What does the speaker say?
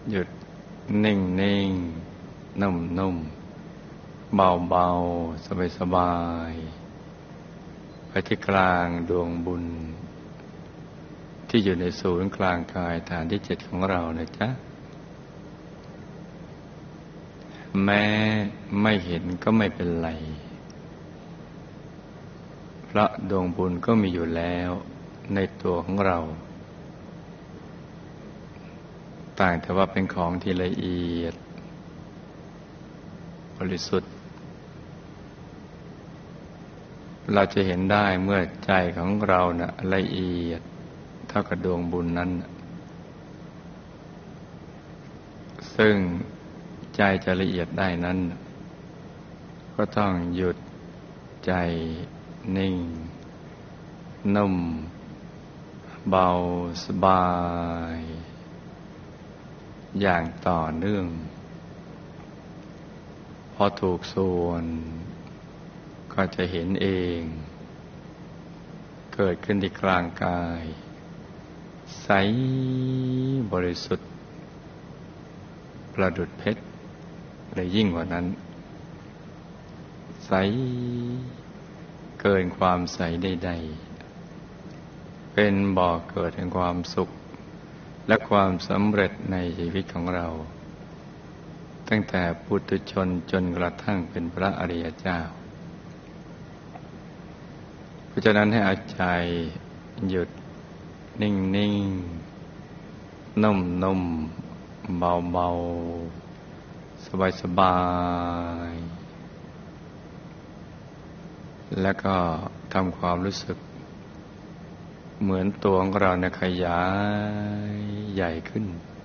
หยุดนิ่งนิ่งนุ่มนุ่มเบาเบาสบายสบายไปที่กลางดวงบุญที่อยู่ในศูนย์กลางกายฐานที่7ของเรานะจ๊ะแม้ไม่เห็นก็ไม่เป็นไรเพราะดวงบุญก็มีอยู่แล้วในตัวของเราต่างแต่ว่าเป็นของที่ละเอียดบริสุทธิ์เราจะเห็นได้เมื่อใจของเราน่ะละเอียดเท่ากับดวงบุญนั้นซึ่งใจจะละเอียดได้นั้นก็ต้องหยุดใจนิ่งนุ่มเบาสบายอย่างต่อเนื่องพอถูกส่วนก็จะเห็นเองเกิดขึ้นที่กลางกายใสบริสุทธิ์ประดุจเพชรและยิ่งกว่านั้นใสเกินความใสใดๆเป็นบ่อเกิดแห่งความสุขและความสำเร็จในชีวิตของเราตั้งแต่ปุถุชนจนกระทั่งเป็นพระอริยเจ้าเพราะฉะนั้นให้เอาใจหยุดนิ่งนิ่งนุ่มนุ่มเบาเบาสบายสบายแล้วก็ทำความรู้สึกเหมือนตัวของเราเนี่ยขยายใหญ่ขึ้น